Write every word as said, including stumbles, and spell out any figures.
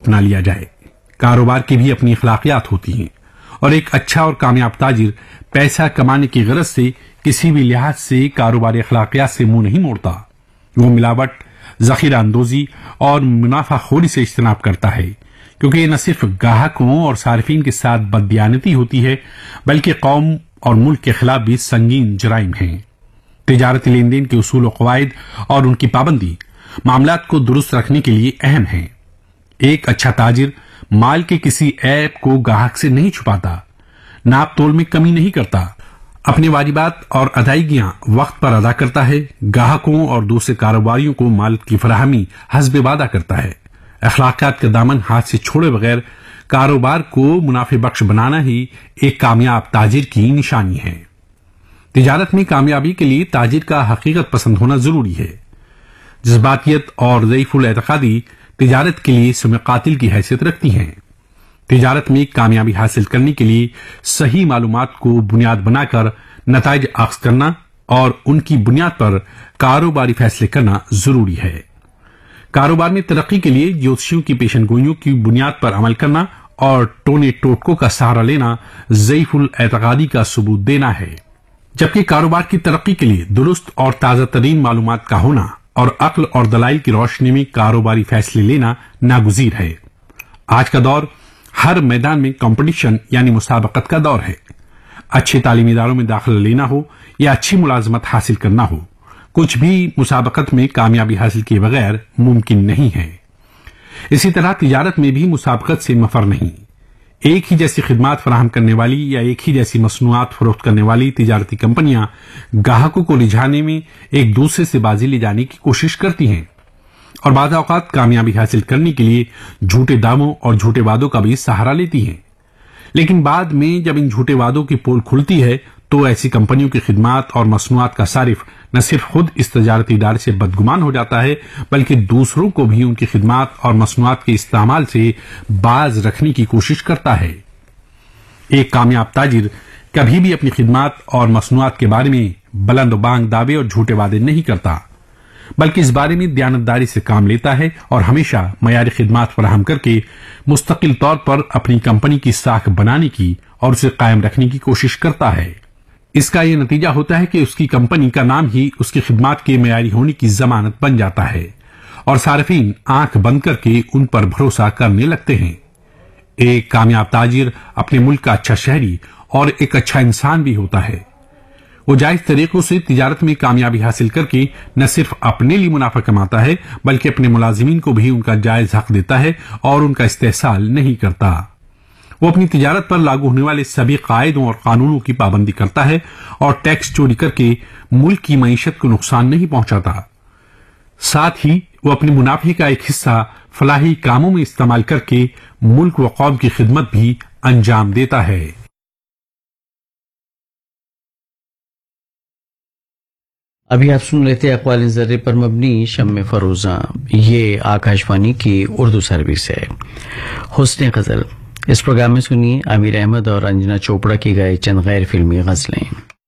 اپنا لیا جائے۔ کاروبار کی بھی اپنی اخلاقیات ہوتی ہیں، اور ایک اچھا اور کامیاب تاجر پیسہ کمانے کی غرض سے کسی بھی لحاظ سے کاروباری اخلاقیات سے منہ نہیں موڑتا۔ وہ ملاوٹ، ذخیرہ اندوزی اور منافع خوری سے اجتناب کرتا ہے، کیونکہ یہ نہ صرف گاہکوں اور صارفین کے ساتھ بددیانتی ہوتی ہے بلکہ قوم اور ملک کے خلاف بھی سنگین جرائم ہیں۔ تجارتی لین دین کے اصول و قواعد اور ان کی پابندی معاملات کو درست رکھنے کے لیے اہم ہیں۔ ایک اچھا تاجر مال کے کسی عیب کو گاہک سے نہیں چھپاتا، ناپ تول میں کمی نہیں کرتا، اپنے واجبات اور ادائیگیاں وقت پر ادا کرتا ہے، گاہکوں اور دوسرے کاروباریوں کو مال کی فراہمی حسب وعدہ کرتا ہے۔ اخلاقیات کا دامن ہاتھ سے چھوڑے بغیر کاروبار کو منافع بخش بنانا ہی ایک کامیاب تاجر کی نشانی ہے۔ تجارت میں کامیابی کے لیے تاجر کا حقیقت پسند ہونا ضروری ہے۔ جذباتیت اور ضعیف الاعتقادی تجارت کے لیے سم قاتل کی حیثیت رکھتی ہیں۔ تجارت میں کامیابی حاصل کرنے کے لیے صحیح معلومات کو بنیاد بنا کر نتائج اخذ کرنا اور ان کی بنیاد پر کاروباری فیصلے کرنا ضروری ہے۔ کاروبار میں ترقی کے لیے جوتشیوں کی پیشن گوئیوں کی بنیاد پر عمل کرنا اور ٹونے ٹوٹکوں کا سہارا لینا ضعیف الاعتقادی کا ثبوت دینا ہے، جبکہ کاروبار کی ترقی کے لیے درست اور تازہ ترین معلومات کا ہونا اور عقل اور دلائل کی روشنی میں کاروباری فیصلے لینا ناگزیر ہے۔ آج کا دور ہر میدان میں کمپٹیشن یعنی مسابقت کا دور ہے۔ اچھے تعلیمی اداروں میں داخلہ لینا ہو یا اچھی ملازمت حاصل کرنا ہو، کچھ بھی مسابقت میں کامیابی حاصل کیے بغیر ممکن نہیں ہے۔ اسی طرح تجارت میں بھی مسابقت سے مفر نہیں۔ ایک ہی جیسی خدمات فراہم کرنے والی یا ایک ہی جیسی مصنوعات فروخت کرنے والی تجارتی کمپنیاں گاہکوں کو رجھانے میں ایک دوسرے سے بازی لے جانے کی کوشش کرتی ہیں، اور بعض اوقات کامیابی حاصل کرنے کے لیے جھوٹے دعووں اور جھوٹے وعدوں کا بھی سہارا لیتی ہیں۔ لیکن بعد میں جب ان جھوٹے وعدوں کی پول کھلتی ہے تو ایسی کمپنیوں کی خدمات اور مصنوعات کا صارف نہ صرف خود اس تجارتی ادارے سے بدگمان ہو جاتا ہے بلکہ دوسروں کو بھی ان کی خدمات اور مصنوعات کے استعمال سے باز رکھنے کی کوشش کرتا ہے۔ ایک کامیاب تاجر کبھی بھی اپنی خدمات اور مصنوعات کے بارے میں بلند و بانگ دعوے اور جھوٹے وعدے نہیں کرتا، بلکہ اس بارے میں دیانتداری سے کام لیتا ہے اور ہمیشہ معیاری خدمات فراہم کر کے مستقل طور پر اپنی کمپنی کی ساکھ بنانے کی اور اسے قائم رکھنے کی کوشش کرتا ہے۔ اس کا یہ نتیجہ ہوتا ہے کہ اس کی کمپنی کا نام ہی اس کی خدمات کے معیاری ہونے کی ضمانت بن جاتا ہے، اور صارفین آنکھ بند کر کے ان پر بھروسہ کرنے لگتے ہیں۔ ایک کامیاب تاجر اپنے ملک کا اچھا شہری اور ایک اچھا انسان بھی ہوتا ہے۔ وہ جائز طریقوں سے تجارت میں کامیابی حاصل کر کے نہ صرف اپنے لیے منافع کماتا ہے بلکہ اپنے ملازمین کو بھی ان کا جائز حق دیتا ہے اور ان کا استحصال نہیں کرتا۔ وہ اپنی تجارت پر لاگو ہونے والے سبھی قاعدوں اور قانونوں کی پابندی کرتا ہے اور ٹیکس چوری کر کے ملک کی معیشت کو نقصان نہیں پہنچاتا۔ ساتھ ہی وہ اپنے منافع کا ایک حصہ فلاحی کاموں میں استعمال کر کے ملک و قوم کی خدمت بھی انجام دیتا ہے۔ ابھی آپ سن رہے تھے اقوال ذرے پر مبنی شمع فروزاں، یہ آکاشوانی کی اردو سروس ہے۔ حسن غزل، اس پروگرام میں سنیے امیر احمد اور انجنا چوپڑا کی گائے چند غیر فلمی غزلیں۔